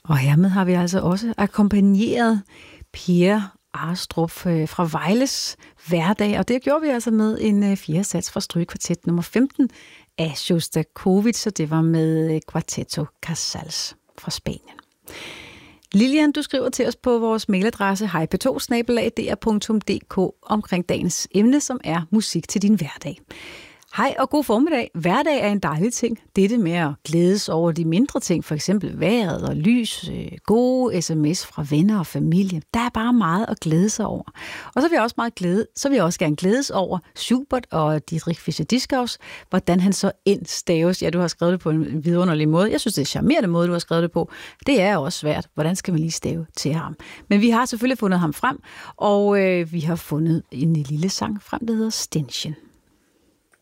Og hermed har vi altså også akkompagneret Per Arstrup fra Vejles hverdag, og det gjorde vi altså med en fjerde sats fra Strygekvartet nummer 15 af Sjostakovitj, så det var med Quarteto Casals fra Spanien. Lilian, du skriver til os på vores mailadresse hejp2@dr.dk omkring dagens emne, som er musik til din hverdag. Hej og god formiddag. Hverdag er en dejlig ting. Dette med at glædes over de mindre ting, for eksempel vejret og lys, gode sms fra venner og familie. Der er bare meget at glæde sig over. Og så vil jeg også gerne glædes over Schubert og Dietrich Fischer-Dieskau, hvordan han så end staves. Ja, du har skrevet det på en vidunderlig måde. Jeg synes, det er en charmerende måde, du har skrevet det på. Det er også svært. Hvordan skal man lige stave til ham? Men vi har selvfølgelig fundet ham frem, og vi har fundet en lille sang frem, der hedder Ständchen.